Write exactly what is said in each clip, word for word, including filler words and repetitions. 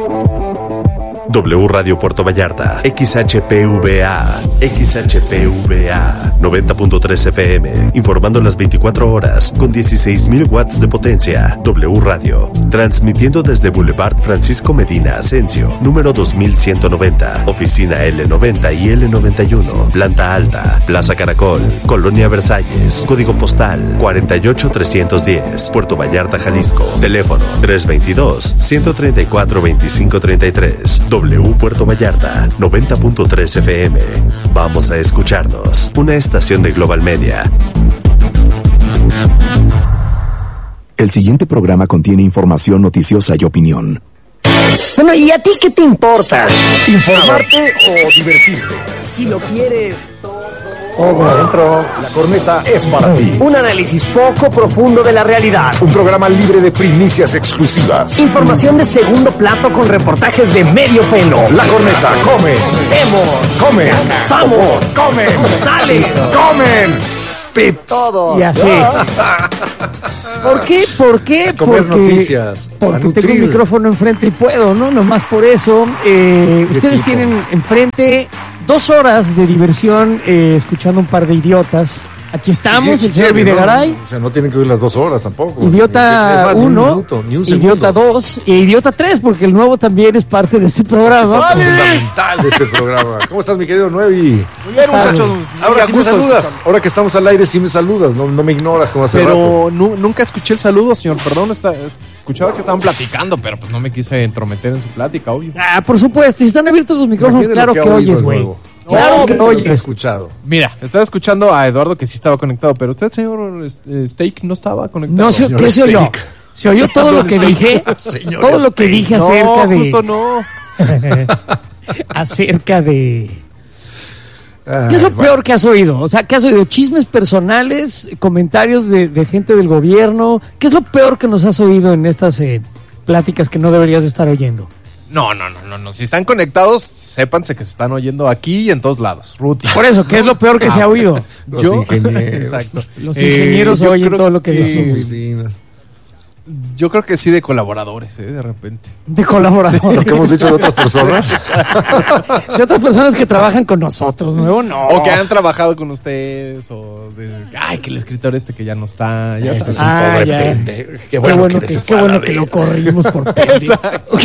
W Radio Puerto Vallarta, X H P V A, X H P V A, noventa punto tres F M, informando las veinticuatro horas, con dieciséis mil watts de potencia. W Radio, transmitiendo desde Boulevard Francisco Medina Asensio, número dos mil ciento noventa, oficina L noventa y L noventa y uno, planta alta, Plaza Caracol, Colonia Versalles, código postal cuarenta y ocho trescientos diez, Puerto Vallarta, Jalisco, teléfono tres veintidós, ciento treinta y cuatro, veinticinco treinta y tres. W Puerto Vallarta, noventa punto tres F M. Vamos a escucharnos. Una estación de Global Media. El siguiente programa contiene información noticiosa y opinión. Bueno, ¿y a ti qué te importa? ¿Informarte o divertirte? Si lo quieres todo... Todo adentro. La corneta es para ti. Un análisis poco profundo de la realidad. Un programa libre de primicias exclusivas. Información de segundo plato con reportajes de medio pelo. La corneta come. Vemos. Come. Somos. Comen. Sales. Comen. Pip. Todo. Y así. ¿Por qué? ¿Por qué? Comer porque, noticias. Porque tengo un micrófono enfrente y puedo, ¿no? Nomás por eso. Eh, ustedes tipo? tienen enfrente dos horas de diversión eh, escuchando un par de idiotas. Aquí estamos, Sí, el sí, señor sí, Videgaray. No, o sea, no tienen que oír las dos horas tampoco. Idiota uno, ni un Idiota dos e Idiota tres, porque el nuevo también es parte de este programa. ¡Vale! Fundamental de este programa. ¿Cómo estás, mi querido Nuevi? Muy bien, muchachos. Ahora sí me saludas. Ahora que estamos al aire sí me saludas. No, no me ignoras como hace Pero rato. nu- nunca escuché el saludo, señor. Perdón, está, escuchaba que estaban platicando, pero pues no me quise entrometer en su plática, obvio. Ah, por supuesto, si están abiertos los micrófonos, Imagínate claro lo que, ha oído oyes, el güey. nuevo. Claro No, que Lo que he oyes. escuchado. Mira, estaba escuchando a Eduardo que sí estaba conectado, pero usted, señor eh, Steak, no estaba conectado. No, se, señor ¿qué se oyó? Steak. Se oyó todo lo que dije, Señor todo lo que Steak. dije No, acerca de... justo no. acerca de... Ay, ¿Qué es lo bueno. peor que has oído? O sea, ¿qué has oído? ¿Chismes personales? ¿Comentarios de, de gente del gobierno? ¿Qué es lo peor que nos has oído en estas eh, pláticas que no deberías estar oyendo? No, no, no, no, no. Si están conectados, sépanse que se están oyendo aquí y en todos lados. Ruti. Por eso, ¿qué es lo peor que se ha oído? Los Yo, ingenieros. exacto. Los Eh, ingenieros yo oyen creo todo lo que decimos. Oficinas. Yo creo que sí de colaboradores, ¿eh? De repente. De colaboradores. Lo que hemos dicho de otras personas. De otras personas que trabajan con nosotros, nuevo no. O que han trabajado con ustedes, o de... Ay, que el escritor este que ya no está. Ya Este está. es un Ah, pobre ya. pendejo. Qué Qué bueno, bueno que, que, se qué fue a bueno la que lo verga. corrimos por pendejo.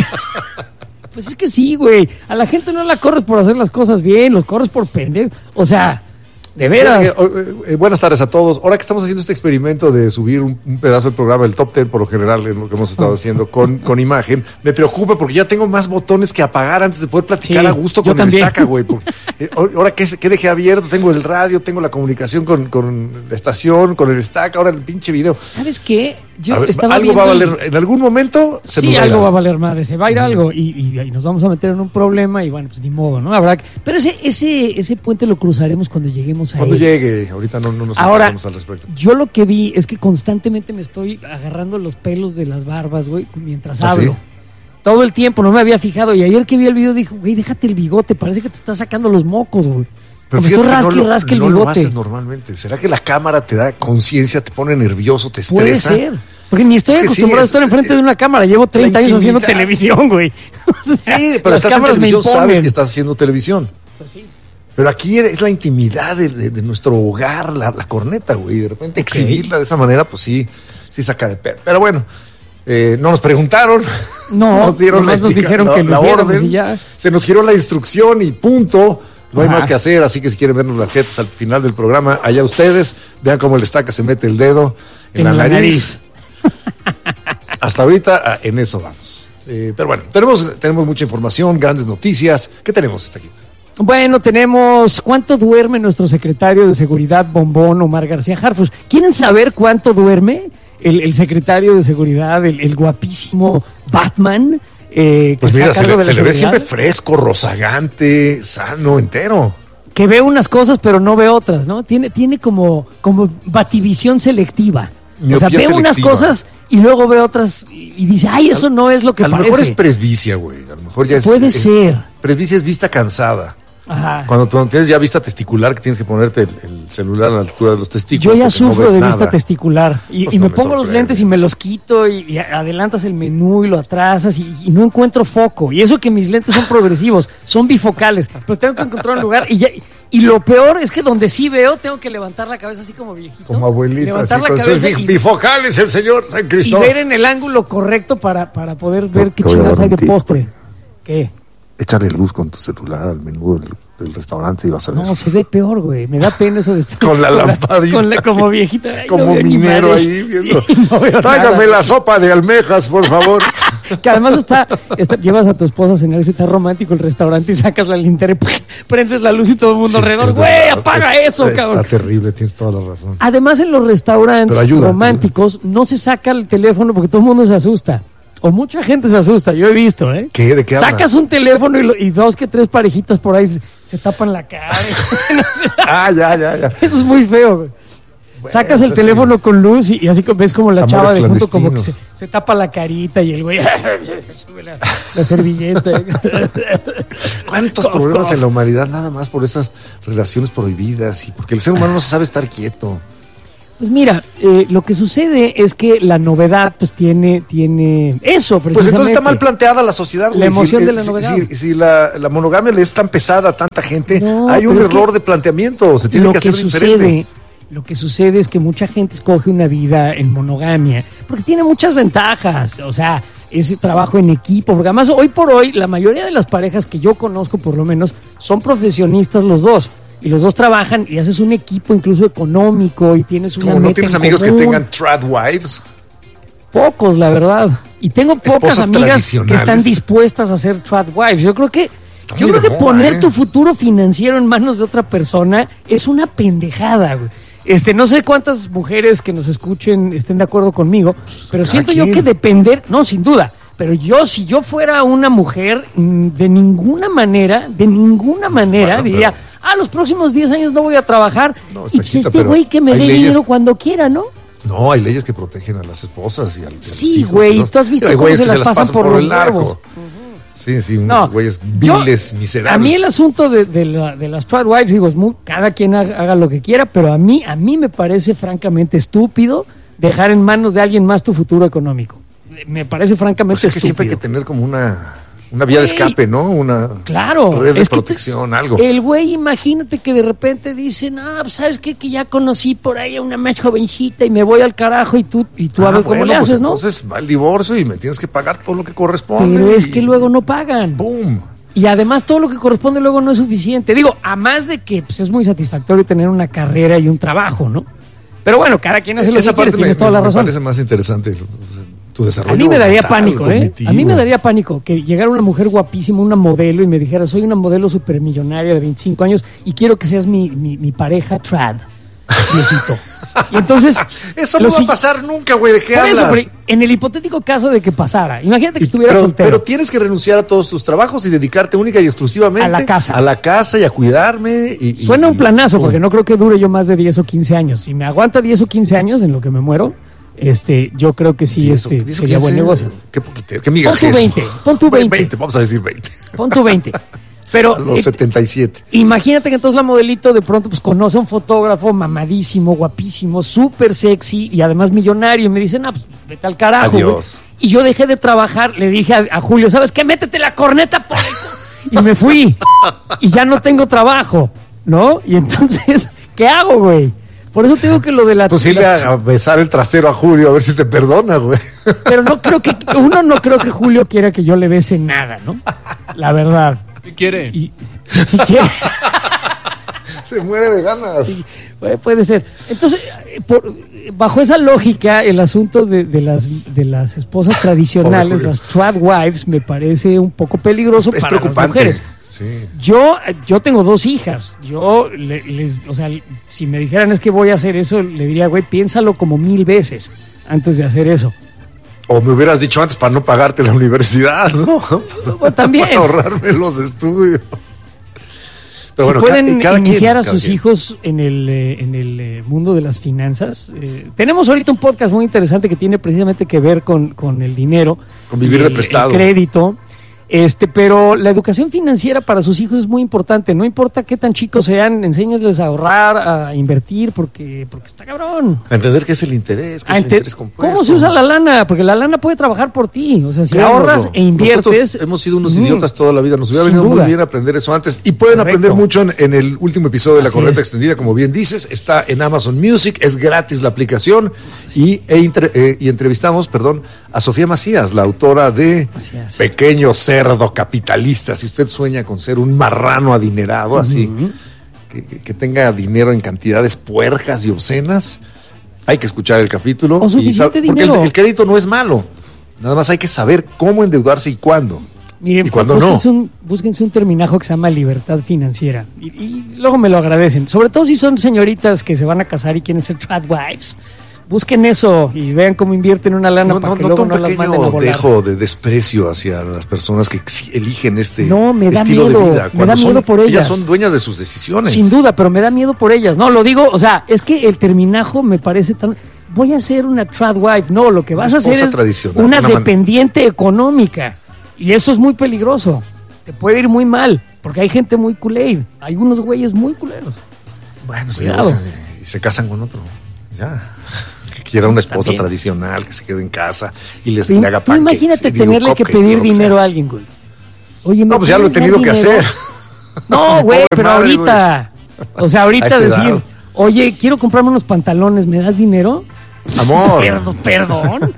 Pues es que sí, güey. A la gente no la corres por hacer las cosas bien, los corres por pendejo. O sea, de veras. Eh, eh, eh, buenas tardes a todos. Ahora que estamos haciendo este experimento de subir un, un pedazo del programa, el top ten por lo general, en lo que hemos estado haciendo con, con imagen, me preocupa porque ya tengo más botones que apagar antes de poder platicar Sí, a gusto yo con también. el estaca, güey. Porque, eh, ahora que, que dejé abierto, tengo el radio, tengo la comunicación con, con la estación, con el estaca, ahora el pinche video. ¿Sabes qué? Yo A ver, estaba algo viendo va a el- valer, en algún momento se Sí, nos va a algo ir. va a valer madre, se va a ir algo y, y- y nos vamos a meter en un problema y bueno, pues ni modo, ¿no? Habrá que- Pero ese, ese, ese puente lo cruzaremos cuando lleguemos a Cuando él. llegue, ahorita no, no nos Ahora, estresamos al respecto. yo lo que vi es que constantemente me estoy agarrando los pelos de las barbas, güey, mientras ¿Ah, hablo. sí? Todo el tiempo, no me había fijado. Y ayer que vi el video dijo, güey, déjate el bigote, parece que te está sacando los mocos, güey. Pero Como estoy fíjate que rasque no y lo- rasque el no lo bigote. haces normalmente. ¿Será que la cámara te da conciencia, te pone nervioso, te Puede estresa? ser. Porque ni estoy Es que sí, acostumbrado a es- estar enfrente de una cámara. Llevo treinta la años haciendo intimidad. televisión, güey. O sea, Sí, pero las estás en cámaras me televisión, sabes imponen. que estás haciendo televisión. Pues sí. Pero aquí es la intimidad de, de- de nuestro hogar, la, la corneta, güey. Y de repente exhibirla de esa manera, pues sí, sí saca de perro. Pero bueno, eh, no nos preguntaron. No, nos dieron la, nomás nos indica- dijeron la- que lo la hiciéramos orden. y ya. Se nos giró la instrucción y punto. No hay Ajá. más que hacer, así que si quieren vernos las jetas al final del programa, allá ustedes, vean cómo el estaca se mete el dedo en, la, nariz. Hasta ahorita ah, en eso vamos. Eh, pero bueno, tenemos, tenemos mucha información, grandes noticias. ¿Qué tenemos, Estaquita? Bueno, tenemos cuánto duerme nuestro secretario de Seguridad, Bombón Omar García Harfuch. ¿Quieren saber cuánto duerme el, el secretario de Seguridad, el, el guapísimo Batman? Eh, que Pues está mira, a se, cargo le, de la se le ve seguridad? siempre fresco, rozagante, sano, entero. Que ve unas cosas pero no ve otras, ¿no? Tiene, tiene como, como bativisión selectiva. O sea, ve Miopía unas selectiva. cosas y luego ve otras y, y dice, ay, eso no es lo que A lo parece. mejor es presbicia, güey. A lo mejor ya es. Puede es- ser. Presbicia es vista cansada. Ajá. Cuando tú tienes ya vista testicular, que tienes que ponerte el, el celular a la altura de los testículos. Yo ya porque no sufro ves de nada. vista testicular y, Pues y no me me pongo los sorprende. lentes y me los quito y, y adelantas el menú y lo atrasas y, y no encuentro foco. Y eso que mis lentes son progresivos, son bifocales, pero tengo que encontrar un lugar y ya... Y lo peor es que donde sí veo, tengo que levantar la cabeza así como viejito. Como abuelita, levantar así la con cabeza sus y, bifocales, el señor San y Cristóbal. ver en el ángulo correcto para, para poder ver qué te voy a chingadas dar hay un de tip, postre. güey. ¿Qué? Échale luz con tu celular al menú del, del restaurante y vas a ver. No, se ve peor, güey. Me da pena eso de estar Con la lamparita. Con la, como viejita. Ay, Como no veo ni minero madres. ahí viendo. Sí, no veo Tráigame nada. la sopa de almejas, por favor. Que además está, está- llevas a tu esposa a cenar, y está romántico el restaurante y sacas la linterna y ¡puf! Prendes la luz y todo el mundo Sí, alrededor. es Güey, verdad. apaga Es- eso, está cabrón. terrible, tienes toda la razón. Además, en los restaurantes Pero ayuda, románticos no se saca el teléfono porque todo el mundo se asusta. O mucha gente se asusta, yo he visto, ¿eh? ¿Qué? ¿De qué hablas? Sacas un teléfono y, lo- y dos que tres parejitas por ahí se, se tapan la cara. No sé. Ah, ya, ya, ya. Eso es muy feo, güey. Bueno, Sacas el pues es teléfono con luz y, y así ves como la Amores chava de junto como que se, clandestinos. se tapa la carita y el güey sube la, la servilleta. ¿Cuántos Cof, problemas cof. en la humanidad nada más por esas relaciones prohibidas y porque el ser humano no se sabe estar quieto? Pues mira, eh, lo que sucede es que la novedad pues tiene, tiene eso precisamente. Pues entonces está mal planteada la sociedad. La güey. emoción Si- de la si- novedad. Si, si la, la monogamia le es tan pesada a tanta gente, No, hay un pero es error que de planteamiento. Se tiene lo que que hacer sucede, diferente. lo que sucede es que mucha gente escoge una vida en monogamia porque tiene muchas ventajas, o sea, ese trabajo en equipo, porque además hoy por hoy la mayoría de las parejas que yo conozco por lo menos son profesionistas los dos. Y los dos trabajan y haces un equipo incluso económico y tienes una Como no meta tienes en amigos que común. tengan trad wives. Pocos, la verdad. Y tengo pocas Esposas amigas que tradicionales. están dispuestas a ser trad wives. Yo creo que Está yo muy creo de que moda, poner ¿eh? tu futuro financiero en manos de otra persona es una pendejada, güey. Este, no sé cuántas mujeres que nos escuchen estén de acuerdo conmigo, pero cada siento yo quien. que depender, no, sin duda, pero yo, si yo fuera una mujer, mm, de ninguna manera, de ninguna manera, Bueno, diría, pero- ah, los próximos diez años no voy a trabajar. No, y pues Saquita, este pero güey que me hay dé leyes- dinero cuando quiera, ¿no? No, hay leyes que protegen a las esposas y a, y a los Sí, hijos, güey, ¿no? tú has visto Hay cómo güeyes se que las pasan por los el narco. huevos. Sí, sí, No, unos güeyes yo- viles, miserables. A mí el asunto de, de, la- de las trad wives, digo, es muy, cada quien haga, haga lo que quiera, pero a mí, a mí me parece francamente estúpido dejar en manos de alguien más tu futuro económico. Me parece francamente Pues es que siempre hay que estúpido. tener como una, una vía de Güey. escape, ¿no? Una Claro, red de es que protección, te- algo. El güey, imagínate que de repente dice, no, pues, ¿sabes qué? Que ya conocí por ahí a una más jovencita y me voy al carajo y tú, y tú a Ah, ver cómo bueno, le pues haces, ¿no? entonces va el divorcio y me tienes que pagar todo lo que corresponde. Pero es y- que luego no pagan. ¡Pum! Y además todo lo que corresponde luego no es suficiente. Digo, a más de que pues, es muy satisfactorio tener una carrera y un trabajo, ¿no? Pero bueno, cada quien hace lo Esa que quiere, parte me, tienes toda la me razón. parece más interesante. o sea, tu desarrollo A mí me daría mental, pánico, ¿eh? cognitivo. A mí me daría pánico que llegara una mujer guapísima, una modelo, y me dijera, soy una modelo supermillonaria de veinticinco años y quiero que seas mi, mi, mi pareja trad, viejito. Y entonces... Eso lo no va a si- pasar nunca, güey. ¿De qué Por hablas? eso, pero en el hipotético caso de que pasara, imagínate que Y- estuviera pero, soltero. pero tienes que renunciar a todos tus trabajos y dedicarte única y exclusivamente A la casa. a la casa y a cuidarme. Y, y- Suena un y- planazo, pum. porque no creo que dure yo más de diez o quince años. Si me aguanta diez o quince años en lo que me muero, este, yo creo que sí, diez o- este, diez o sería buen quince, negocio. Qué poquito, qué Pon migajero. tu veinte, pon tu veinte. veinte, vamos a decir veinte. Pon tu veinte. Pero A los eh, setenta y siete. imagínate que entonces la modelito de pronto pues conoce a un fotógrafo mamadísimo, guapísimo, súper sexy y además millonario. Y me dicen, ah, pues vete al carajo. Adiós. Güey. Y yo dejé de trabajar, le dije a, a Julio, ¿sabes qué? Métete la corneta por el co-". Y me fui. Y ya no tengo trabajo, ¿no? Y entonces, ¿qué hago, güey? Por eso te digo que lo de la... Pues sí, le a besar el trasero a Julio a ver si te perdona, güey. Pero no creo que... Uno, no creo que Julio quiera que yo le bese nada, ¿no? La verdad. ¿Qué quiere? Y si quiere... Se muere de ganas. Puede, puede ser. Entonces, eh, por- bajo esa lógica, el asunto de, de las, de las esposas tradicionales, Julio. las trad wives, me parece un poco peligroso Es para las preocupante. mujeres. Sí. Yo, yo tengo dos hijas. Yo, le- les, o sea, si me dijeran es que voy a hacer eso, le diría, güey, piénsalo como mil veces antes de hacer eso. O me hubieras dicho antes para no pagarte la universidad, ¿no? O también. Para ahorrarme los estudios. Pero Si bueno, pueden ca- y cada iniciar quien, a cada sus quien. hijos en el, eh, en el eh, mundo de las finanzas. eh, tenemos ahorita un podcast muy interesante que tiene precisamente que ver con, con el dinero. Con vivir y de el- prestado. El crédito. Este, pero la educación financiera para sus hijos es muy importante. No importa qué tan chicos sean, enséñales a ahorrar, a invertir, porque, porque está cabrón. A entender qué es el interés, qué A es el ente- interés compuesto. ¿Cómo se usa la lana? Porque la lana puede trabajar por ti. O sea, si Créanlo. ahorras e inviertes. Nosotros hemos sido unos mm, idiotas toda la vida. Nos hubiera sin venido duda. muy bien aprender eso antes. Y pueden Correcto. aprender mucho en, en el último episodio de La Así Correcta es. Extendida, como bien dices. Está en Amazon Music, es gratis la aplicación. Y, e entre- eh, y entrevistamos, perdón, a Sofía Macías, la autora de Así es. Pequeño Cerdo Capitalista. Si usted sueña con ser un marrano adinerado, así, que, que- que tenga dinero en cantidades puercas y obscenas, hay que escuchar el capítulo. O suficiente y sab- porque el, dinero. el crédito no es malo. Nada más hay que saber cómo endeudarse y cuándo. Miren, ¿Y cuándo no? búsquense, un, búsquense un terminajo que se llama libertad financiera. Y, y luego me lo agradecen. Sobre todo si son señoritas que se van a casar y quieren ser tradwives. Busquen eso y vean cómo invierten una lana No, para no, que no luego un no las manden a pequeño volar. dejo de desprecio hacia las personas que ex- eligen este No, me da estilo miedo, de vida. me cuando da son- miedo por ellas. son dueñas de sus decisiones. Sin duda, pero me da miedo por ellas. No, lo digo, o sea, es que el terminajo me parece tan... Voy a ser una tradwife. No, lo que vas a hacer esposa es tradicional, una una man- dependiente económica. Y eso es muy peligroso. Te puede ir muy mal, porque hay gente muy Kool-Aid. Hay unos güeyes muy culeros. Bueno, se Cuidado. divorcian y se casan con otro. Ya. Que quiera una esposa También. tradicional, que se quede en casa y les Tú, le haga tú pancakes, imagínate y digo, tenerle que cupcakes, pedir lo que dinero sea. a alguien, güey. Oye, ¿me No, pues ya lo he puedes dar tenido que dinero? hacer. No, güey, Pobre pero madre, ahorita. O sea, A ahorita esta decir, edad. oye, quiero comprarme unos pantalones, ¿me das dinero? Amor, Perdón, perdón.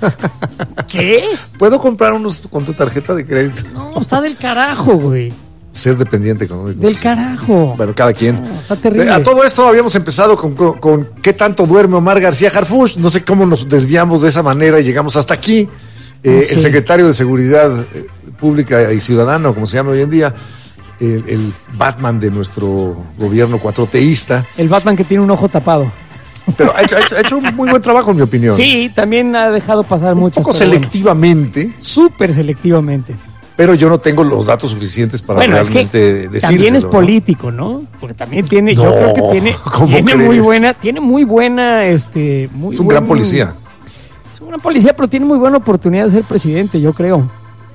¿Qué? ¿puedo comprar unos con tu tarjeta de crédito? No, está del carajo, güey. Ser dependiente económico. Del carajo. Bueno, cada quien. No, está terrible. Eh, A todo esto habíamos empezado con, con, con qué tanto duerme Omar García Harfuch. No sé cómo nos desviamos de esa manera y llegamos hasta aquí. Eh, No sé. El secretario de Seguridad eh, Pública y Ciudadano, como se llama hoy en día, el, el Batman de nuestro gobierno cuatroteísta, El Batman que tiene un ojo tapado. pero ha hecho, ha hecho- ha hecho un muy buen trabajo, en mi opinión. Sí, también ha dejado pasar un muchas poco pero bueno, selectivamente, súper selectivamente. pero yo no tengo los datos suficientes para Bueno, es que realmente decírselo. también es ¿no? político, ¿no? Porque también tiene, yo No, creo que tiene, ¿cómo tiene muy crees? buena, tiene muy buena, este, muy Es un buen- gran policía. Es un gran policía, pero tiene muy buena oportunidad de ser presidente, yo creo.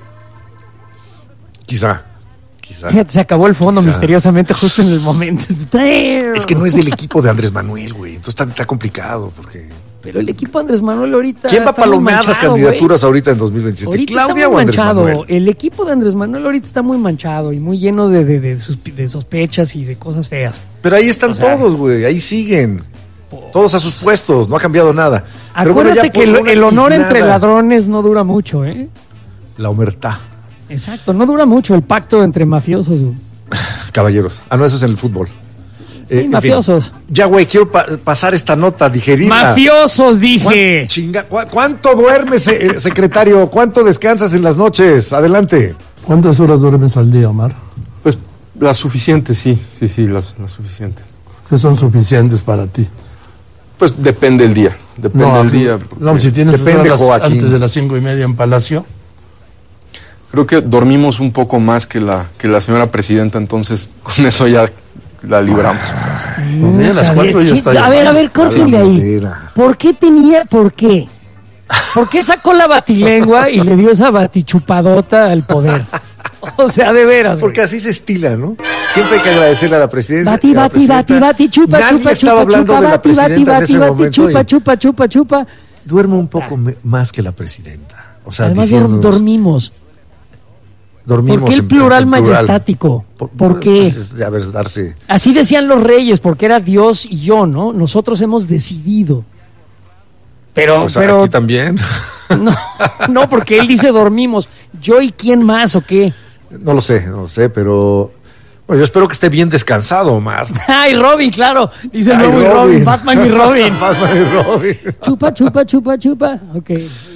Quizá, quizá. Fíjate, se acabó el fondo Quizá. misteriosamente justo en el momento. Es que no es del equipo de Andrés Manuel, güey. Entonces está, está complicado porque... Pero el equipo Andrés Manuel ahorita. ¿Quién va a está muy palomear las manchado, candidaturas ahorita en dos mil veintisiete? Ahorita ¿Claudia está muy o Andrés manchado. Manuel? El equipo de Andrés Manuel ahorita está muy manchado y muy lleno de, de, de, sus- de sospechas y de cosas feas. Pero ahí están O sea, todos, güey. Ahí siguen. Todos a sus puestos. No ha cambiado nada. Pero bueno, Acuérdate ya que por el, una el honor tiznada. entre ladrones no dura mucho, ¿eh? La omertá. Exacto, no dura mucho el pacto entre mafiosos. güey. Caballeros. Ah, no, eso es en el fútbol. Sí, Eh, en fin. mafiosos. Ya, güey, quiero pa- pasar esta nota, digerirla. Mafiosos, ¿Cuán- dije. chinga- cu- ¿Cuánto duermes, eh, secretario? ¿Cuánto descansas en las noches? Adelante. ¿Cuántas horas duermes al día, Omar? Pues las suficientes, sí, sí, sí, las, las suficientes. ¿Qué son suficientes para ti? Pues depende el día, depende del aquí- día. no, porque si tienes Depende, horas Joaquín. antes de las cinco y media en Palacio. Creo que dormimos un poco más que la, que la señora presidenta, entonces con eso ya la libramos. Pues ya a las cuatro ya está A ver, a llamando. ver, córtenle A la ahí. madera. ¿Por qué tenía, por qué? ¿Por qué sacó la batilengua y le dio esa batichupadota al poder? O sea, de veras, güey. Porque así se estila, ¿no? Siempre hay que agradecerle a la presidencia. Bati, a la bati, presidenta. bati, bati, chupa, Nadie chupa, estaba chupa, hablando chupa, de la bati, bati, presidenta en bati, ese bati, momento chupa, y chupa, chupa, chupa. duerme un poco me- más que la presidenta. O sea, Además, dor- diciéndonos, dormimos. dormimos ¿Por qué el en- plural en majestático? ¿Por pues, qué? pues, es de haber darse. Así decían los reyes, porque era Dios y yo, ¿no? Nosotros hemos decidido. Pero, Pues pero aquí también. no, no, porque él dice dormimos. ¿Yo y quién más o qué? No lo sé, no lo sé, pero bueno, yo espero que esté bien descansado, Omar. Ay, Robin, claro. Dice el Ay, nuevo y Robin. Robin. Batman y Robin. Batman y Robin. Chupa, chupa, chupa, chupa. Ok.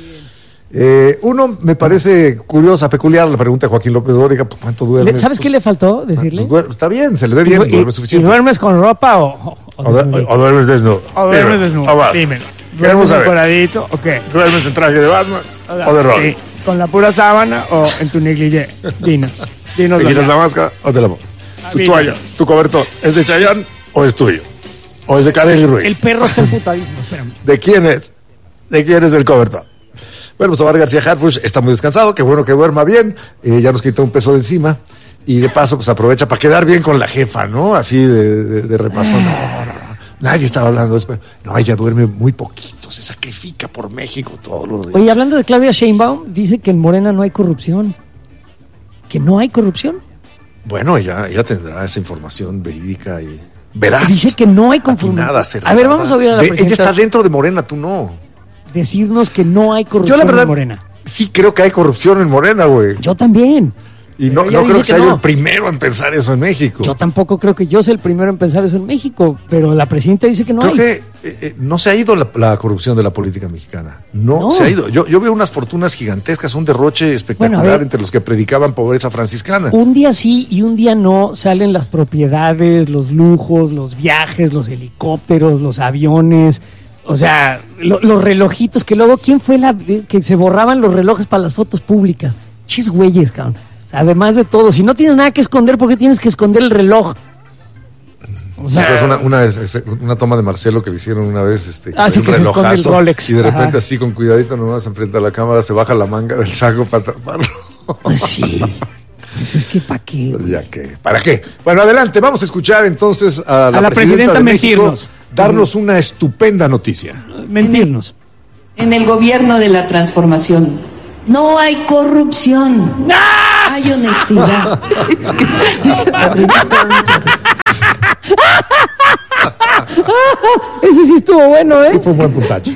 Eh, uno, me parece curiosa, peculiar la pregunta de Joaquín López Dóriga, pues, ¿cuánto duerme? Le- ¿Sabes qué le faltó decirle? Pues, duer- está bien, se le ve ¿Y, bien, du- y- duerme y suficiente. duermes con ropa o, o, O, du- desnudo? o duermes desnudo. ¿O duermes Dime, desnudo? Omar, Dímelo. Queremos ¿Duermes saber. decoradito o qué? ¿Duermes en traje de Batman O sea, o de Robin? sí, ¿con la pura sábana o en tu negligé? Dinos. Dinos ¿Te lo quitas que- la máscara o te la pones? ¿Tu Mira. toalla, tu cobertor, es de Chayanne o es tuyo? ¿O es de Kareli Ruiz? El perro está emputadísimo, espérame. ¿De quién es? ¿De quién es el cobertor? Bueno, pues Omar García Harfuch está muy descansado, qué bueno que duerma bien, eh, ya nos quitó un peso de encima y de paso pues aprovecha para quedar bien con la jefa, ¿no? Así de, de, de repaso. No, no, no, nadie estaba hablando después. No, ella duerme muy poquito, se sacrifica por México todos los días. Oye, hablando de Claudia Sheinbaum, dice que en Morena no hay corrupción. ¿Que no hay corrupción? Bueno, ella, ella tendrá esa información verídica y veraz. Dice que no hay conformidad. A ver, vamos a oír a la de, presidenta. Ella está dentro de Morena, tú no. Decirnos que no hay corrupción Yo, la verdad, en Morena. Sí creo que hay corrupción en Morena, güey. Yo también. Y no, no creo que sea yo no. el primero en pensar eso en México. Yo tampoco creo que yo sea el primero en pensar eso en México, pero la presidenta dice que no creo hay. Creo que eh, eh, no se ha ido la, la corrupción de la política mexicana. No, no. se ha ido. Yo, yo veo unas fortunas gigantescas, un derroche espectacular bueno, ver, entre los que predicaban pobreza franciscana. Un día sí y un día no salen las propiedades, los lujos, los viajes, los helicópteros, los aviones. O sea, lo, los relojitos que luego, ¿quién fue la que se borraban los relojes para las fotos públicas? Chis güeyes, cabrón. Además de todo, si no tienes nada que esconder, ¿por qué tienes que esconder el reloj? O sea, sí, pues una, una, una toma de Marcelo que le hicieron una vez, este, ah, sí, que se esconde el Rolex. Y de repente Ajá. así con cuidadito nomás enfrente a la cámara se baja la manga del saco para taparlo. Pues sí. Pues es que ¿para qué? Pues ya que, ¿para qué? Bueno, adelante, vamos a escuchar entonces a la, a la presidenta, presidenta de mentirnos. México darnos una estupenda noticia. Mentirnos. En el, en el gobierno de la transformación no hay corrupción. ¡Ah! Hay honestidad. Ese sí estuvo bueno, ¿eh? Sí, fue un buen puntacho.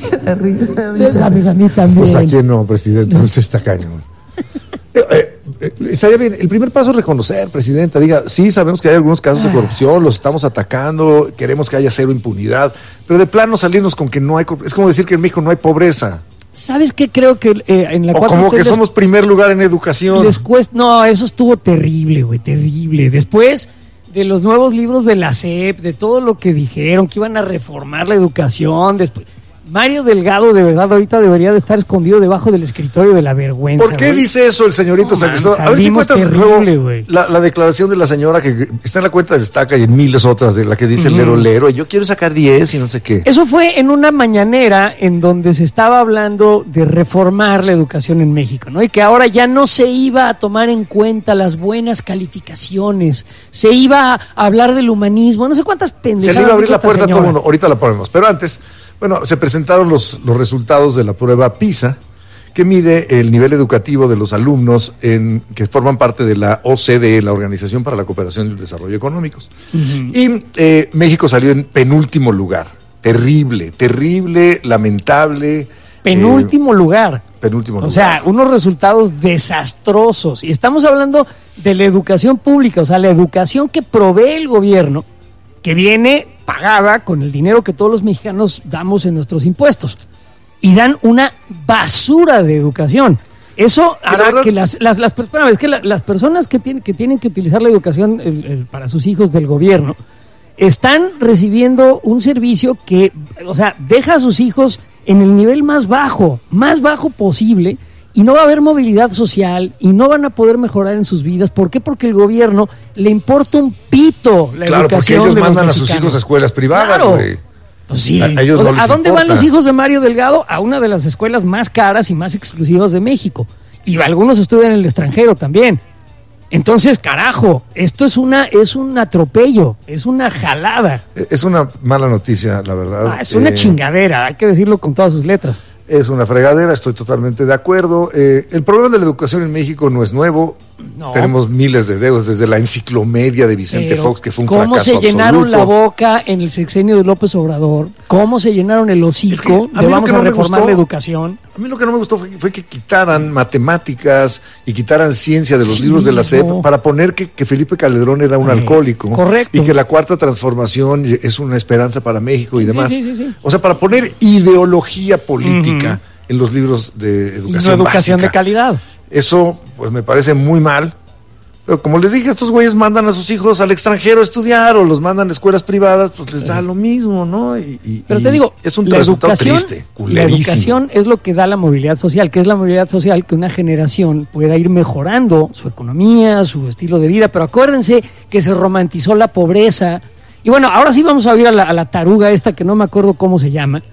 A mí, a mí también. Pues a quién no, presidente, no se está cañón. Eh, eh, eh, estaría bien, el primer paso es reconocer, presidenta, diga, sí, sabemos que hay algunos casos de corrupción, los estamos atacando, queremos que haya cero impunidad, pero de plano salirnos con que no hay corrupción, es como decir que en México no hay pobreza. ¿Sabes qué? Creo que eh, en la o como que les, somos primer lugar en educación. Les cuesta, no, eso estuvo terrible, güey, terrible. Después de los nuevos libros de la S E P, de todo lo que dijeron, que iban a reformar la educación, después... Mario Delgado, de verdad, ahorita debería de estar escondido debajo del escritorio de la vergüenza. ¿Por qué güey? dice eso el señorito no, San Cristóbal? Man, a ver si cuentas terrible, luego la, la declaración de la señora que está en la cuenta de Destaca y en miles otras, de la que dice uh-huh. el lero lero, y yo quiero sacar diez y no sé qué. Eso fue en una mañanera en donde se estaba hablando de reformar la educación en México, ¿no? Y que ahora ya no se iba a tomar en cuenta las buenas calificaciones, se iba a hablar del humanismo, no sé cuántas pendejadas. Se le iba a abrir la puerta señora. a todo el mundo, ahorita la ponemos, pero antes... Bueno, se presentaron los, los resultados de la prueba PISA, que mide el nivel educativo de los alumnos en, que forman parte de la O C D E, la Organización para la Cooperación y el Desarrollo Económicos. Uh-huh. Y eh, México salió en penúltimo lugar. Terrible, terrible, lamentable. Penúltimo eh, lugar. Penúltimo lugar. O sea, unos resultados desastrosos. Y estamos hablando de la educación pública, o sea, la educación que provee el gobierno, que viene pagada con el dinero que todos los mexicanos damos en nuestros impuestos. Y dan una basura de educación. Eso hará verdad, que las, las, las, espérame, es que la, las personas que tienen, que tienen que utilizar la educación el, el, para sus hijos del gobierno están recibiendo un servicio que, o sea, deja a sus hijos en el nivel más bajo, más bajo posible, y no va a haber movilidad social y no van a poder mejorar en sus vidas. ¿Por qué? Porque el gobierno le importa un pito la claro, educación. Claro, porque ellos de mandan los a sus hijos a escuelas privadas, claro. güey. Pues sí. A, ellos o sea, no les ¿a dónde importa. van los hijos de Mario Delgado? A una de las escuelas más caras y más exclusivas de México. Y algunos estudian en el extranjero también. Entonces, carajo, esto es una es un atropello, es una jalada. Es una mala noticia, la verdad. Ah, es una eh, chingadera, hay que decirlo con todas sus letras. Es una fregadera, estoy totalmente de acuerdo. Eh, el problema de la educación en México no es nuevo. No. Tenemos miles de dedos, desde la enciclomedia de Vicente Pero, Fox, que fue un ¿cómo fracaso se llenaron absoluto. la boca en el sexenio de López Obrador? ¿Cómo se llenaron el hocico es que de vamos no a reformar gustó, la educación? A mí lo que no me gustó fue, fue que quitaran matemáticas y quitaran ciencia de los sí, libros de la S E P no. para poner que, que Felipe Calderón era un Ay, alcohólico. Correcto. Y que la cuarta transformación es una esperanza para México y sí, demás. Sí, sí, sí. O sea, para poner ideología política uh-huh. en los libros de educación y no educación básica. de calidad. Eso, pues me parece muy mal. Pero como les dije, estos güeyes mandan a sus hijos al extranjero a estudiar o los mandan a escuelas privadas, pues les da lo mismo, ¿no? Y, y, Pero te digo, es un la resultado educación, triste, la culerísimo. educación es lo que da la movilidad social, que es la movilidad social que una generación pueda ir mejorando su economía, su estilo de vida. Pero acuérdense que se romantizó la pobreza. Y bueno, ahora sí vamos a oír a la, a la taruga esta que no me acuerdo cómo se llama.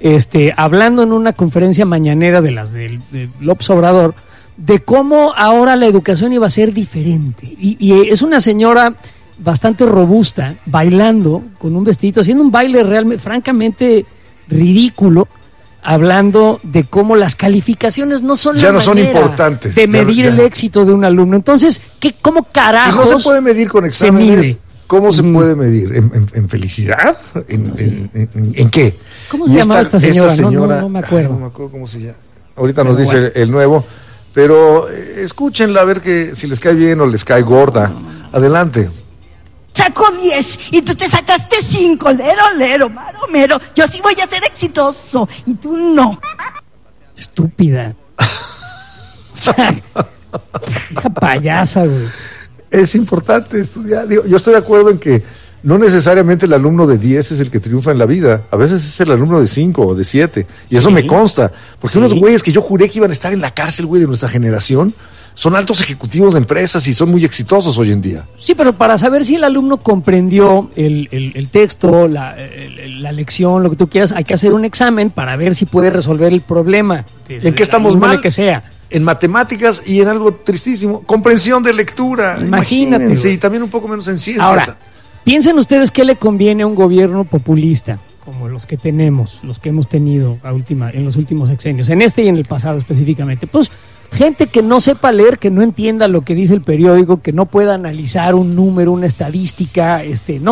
este, hablando en una conferencia mañanera de las del de López Obrador, de cómo ahora la educación iba a ser diferente. Y, y es una señora bastante robusta, bailando con un vestidito, haciendo un baile realmente, francamente ridículo, hablando de cómo las calificaciones no son ya la no son manera importantes de medir ya, ya. el éxito de un alumno. Entonces, ¿qué, ¿cómo carajos si no se puede medir con se exámenes, mide? ¿cómo se Mm. puede medir? ¿En, en, en felicidad? ¿En, en, en, en qué? ¿Cómo se Y llamaba esta señora? No, no, señora- no me acuerdo. Ay, no me acuerdo cómo se llama. Ahorita nos Pero dice bueno. el nuevo, pero eh, escúchenla a ver que si les cae bien o les cae gorda. Adelante. Sacó diez y tú te sacaste cinco, lero, lero, maro, mero. Yo sí voy a ser exitoso y tú no. Estúpida. O sea, hija payasa, güey. Es importante estudiar. Digo, yo estoy de acuerdo en que no necesariamente el alumno de diez es el que triunfa en la vida. A veces es el alumno de cinco o de siete. Y eso Sí. me consta. Porque Sí. unos güeyes que yo juré que iban a estar en la cárcel, güey, de nuestra generación, son altos ejecutivos de empresas y son muy exitosos hoy en día. Sí, pero para saber si el alumno comprendió el, el, el texto, la, el- la lección, lo que tú quieras, hay que hacer un examen para ver si puede resolver el problema. de- ¿En de qué estamos la índole mal? que sea. En matemáticas y en algo tristísimo, comprensión de lectura. Imagínate, Imagínense, güey. y también un poco menos en ciencia. Ahora, piensen ustedes qué le conviene a un gobierno populista, como los que tenemos, los que hemos tenido a última, en los últimos sexenios, en este y en el pasado específicamente. Pues gente que no sepa leer, que no entienda lo que dice el periódico, que no pueda analizar un número, una estadística, este, no